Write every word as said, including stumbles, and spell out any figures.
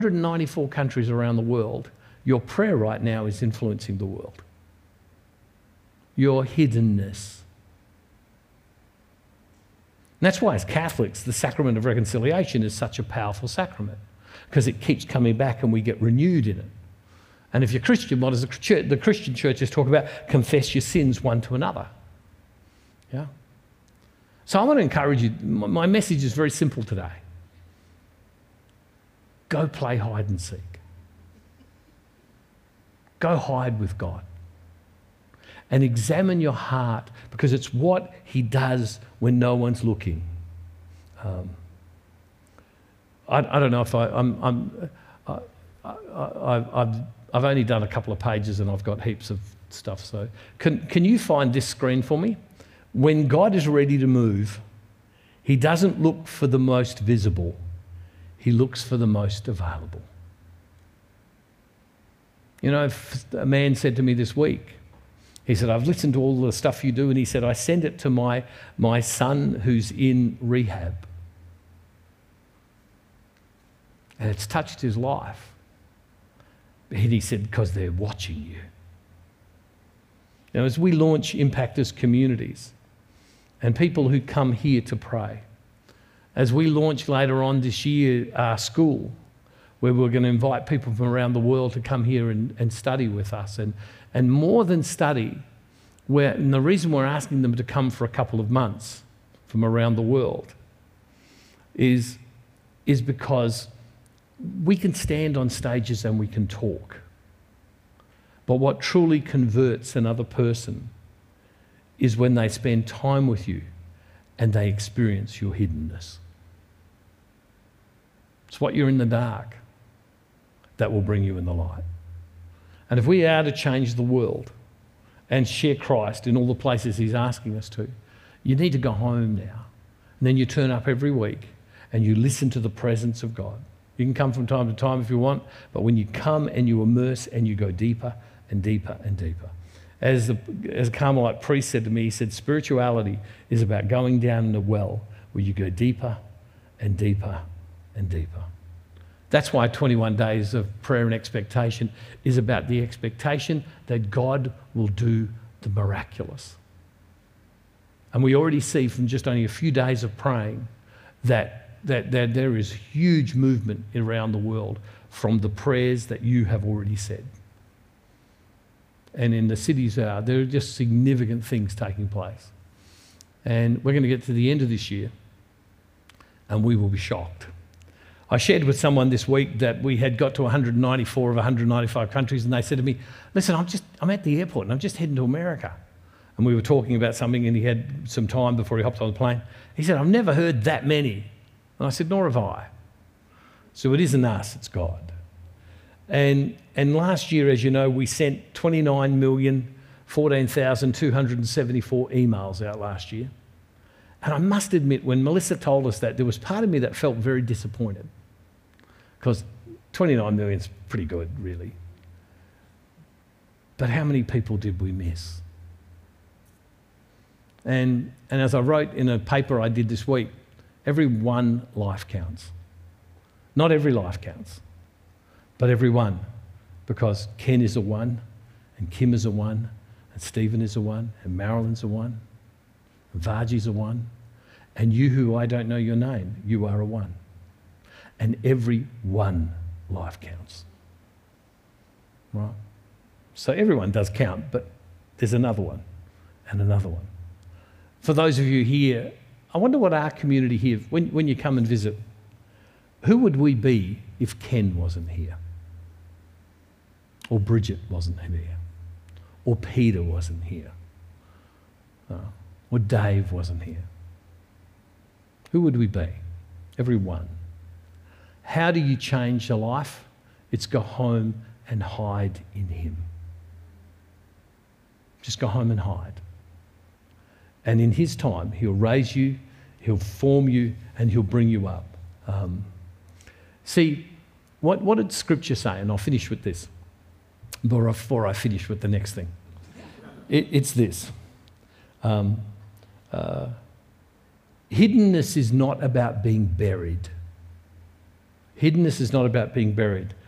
one hundred ninety-four countries around the world, your prayer right now is influencing the world. Your hiddenness. And that's why as Catholics, the sacrament of reconciliation is such a powerful sacrament, because it keeps coming back and we get renewed in it. And if you're Christian, what does the, church, the Christian churches talk about? Confess your sins one to another. Yeah. So I want to encourage you, my message is very simple today. Go play hide and seek. Go hide with God. And examine your heart, because it's what he does when no one's looking. Um, I, I don't know if I, I'm, I'm, I, I, I've, I've only done a couple of pages and I've got heaps of stuff. So can, can you find this screen for me? When God is ready to move, he doesn't look for the most visible. He looks for the most available. You know, a man said to me this week, he said, I've listened to all the stuff you do, and he said, I send it to my, my son who's in rehab. And it's touched his life. And he said, because they're watching you. Now, as we launch Impact as communities, and people who come here to pray, as we launch later on this year our school, where we're going to invite people from around the world to come here and, and study with us. And, and more than study, we're, and the reason we're asking them to come for a couple of months from around the world is, is because we can stand on stages and we can talk. But what truly converts another person is when they spend time with you and they experience your hiddenness. It's what you're in the dark that will bring you in the light. And if we are to change the world and share Christ in all the places he's asking us to, you need to go home now. And then you turn up every week and you listen to the presence of God. You can come from time to time if you want, but when you come and you immerse and you go deeper and deeper and deeper. As, the, as a Carmelite priest said to me, he said, spirituality is about going down in a well where you go deeper and deeper and deeper. That's why twenty-one days of prayer and expectation is about the expectation that God will do the miraculous. And we already see from just only a few days of praying that, that, that there is huge movement around the world from the prayers that you have already said. And in the cities are, there are just significant things taking place. And we're going to get to the end of this year and we will be shocked. I shared with someone this week that we had got to one hundred ninety-four of one hundred ninety-five countries, and they said to me, listen, I'm just, I'm at the airport and I'm just heading to America. And we were talking about something and he had some time before he hopped on the plane. He said, I've never heard that many. And I said, nor have I. So it isn't us, it's God. And, and last year, as you know, we sent twenty-nine million fourteen thousand two hundred seventy-four emails out last year. And I must admit, when Melissa told us that, there was part of me that felt very disappointed, because twenty-nine million is pretty good, really. But how many people did we miss? And, and as I wrote in a paper I did this week, every one life counts. Not every life counts, but every one. Because Ken is a one, and Kim is a one, and Stephen is a one, and Marilyn's a one, and Varji's a one, and you who I don't know your name, you are a one. And every one life counts. Right? So everyone does count, but there's another one, and another one. For those of you here, I wonder what our community here, when, when you come and visit, who would we be if Ken wasn't here? Or Bridget wasn't here? Or Peter wasn't here? Uh, or Dave wasn't here? Who would we be? Every one. How do you change your life? It's go home and hide in him. Just go home and hide. And in his time, he'll raise you, he'll form you, and he'll bring you up. Um, see, what, what did Scripture say? And I'll finish with this, before I finish with the next thing. It, it's this. Um, uh, hiddenness is not about being buried. Hiddenness is not about being buried.